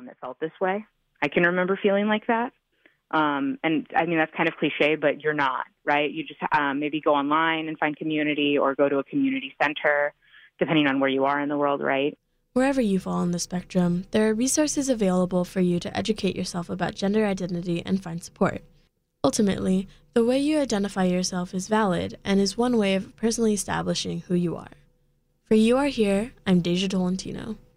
that felt this way. I can remember feeling like that. And I mean, that's kind of cliche, but you're not, right? You just maybe go online and find community or go to a community center, depending on where you are in the world, right? Wherever you fall on the spectrum, there are resources available for you to educate yourself about gender identity and find support. Ultimately, the way you identify yourself is valid and is one way of personally establishing who you are. For You Are Here, I'm Deja Tolentino.